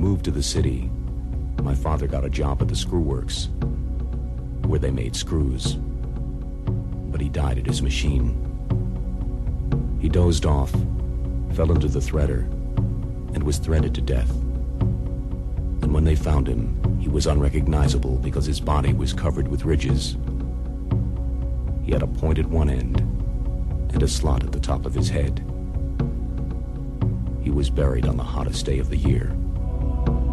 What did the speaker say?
moved to the city, my father got a job at the screw works, where they made screws. But he died at his machine. He dozed off, fell into the threader, and was threaded to death. And when they found him, he was unrecognizable because his body was covered with ridges. He had a point at one end and a slot at the top of his head. He was buried on the hottest day of the year.